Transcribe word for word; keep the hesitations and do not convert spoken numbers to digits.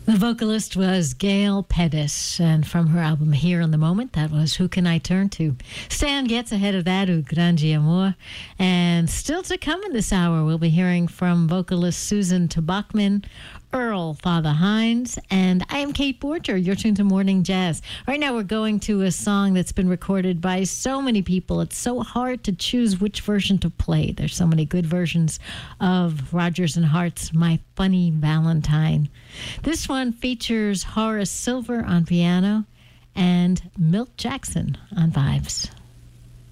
The vocalist was Gail Pettis, and from her album Here in the Moment, that was Who Can I Turn To? Stan Getz ahead of that, O Grande Amor. And still to come in this hour, we'll be hearing from vocalist Susan Tabachman, Earl Father Hines, and I am Kate Borger. You're tuned to Morning Jazz. Right now we're going to a song that's been recorded by so many people. It's so hard to choose which version to play. There's so many good versions of Rodgers and Hart's My Funny Valentine. This one features Horace Silver on piano and Milt Jackson on vibes.